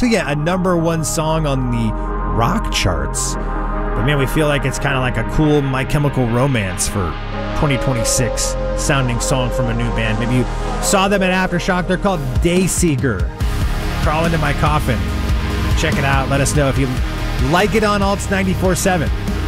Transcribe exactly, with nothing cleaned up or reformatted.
to get a number one song on the rock charts. But man, we feel like it's kind of like a cool My Chemical Romance for twenty twenty-six sounding song from a new band. Maybe you saw them at Aftershock. They're called Dayseeker. Crawl Into My Coffin. Check it out. Let us know if you like it on Alts ninety-four point seven.